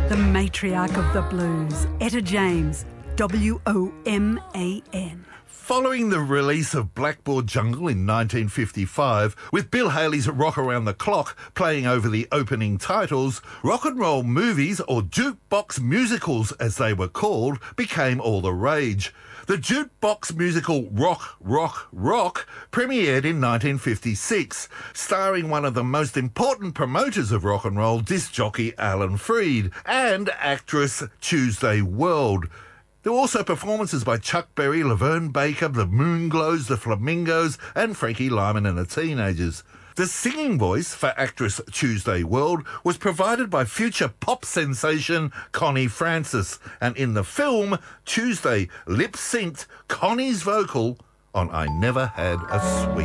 The matriarch of the blues, Etta James, WOMAN. Following the release of Blackboard Jungle in 1955, with Bill Haley's Rock Around the Clock playing over the opening titles, rock and roll movies, or jukebox musicals as they were called, became all the rage. The jukebox musical Rock, Rock, Rock premiered in 1956, starring one of the most important promoters of rock and roll, disc jockey Alan Freed, and actress Tuesday World. There were also performances by Chuck Berry, Laverne Baker, the Moonglows, the Flamingos, and Frankie Lyman and the Teenagers. The singing voice for actress Tuesday World was provided by future pop sensation Connie Francis, and in the film, Tuesday lip-synced Connie's vocal on I Never Had a Sweet.